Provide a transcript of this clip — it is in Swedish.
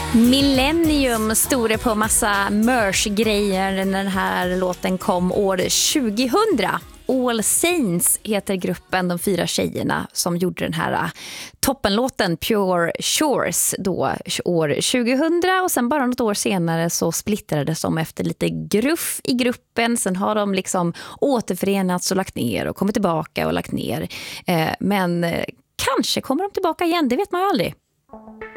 Millennium stod det på massa merch-grejer när den här låten kom år 2000. All Saints heter gruppen, de 4 tjejerna som gjorde den här toppenlåten Pure Shores då år 2000, och sen bara något år senare så splittrades de efter lite gruff i gruppen. Sen har de liksom återförenats och lagt ner och kommit tillbaka och lagt ner. Men kanske kommer de tillbaka igen, det vet man ju aldrig.